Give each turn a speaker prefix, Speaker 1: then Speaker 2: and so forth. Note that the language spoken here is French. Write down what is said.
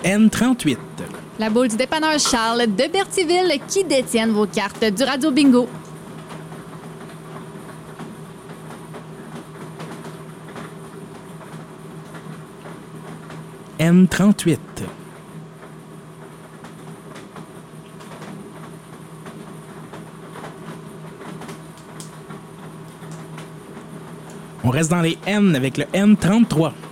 Speaker 1: N38.
Speaker 2: La boule du dépanneur Charles de Berthierville qui détiennent vos cartes du Radio Bingo.
Speaker 1: N38. On reste dans les N avec le N33.